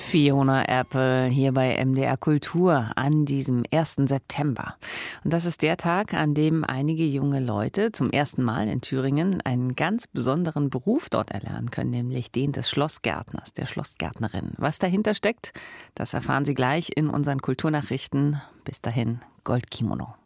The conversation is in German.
Fiona Apple hier bei MDR Kultur an diesem 1. September. Und das ist der Tag, an dem einige junge Leute zum ersten Mal in Thüringen einen ganz besonderen Beruf dort erlernen können, nämlich den des Schlossgärtners, der Schlossgärtnerin. Was dahinter steckt, das erfahren Sie gleich in unseren Kulturnachrichten. Bis dahin, Goldkimono.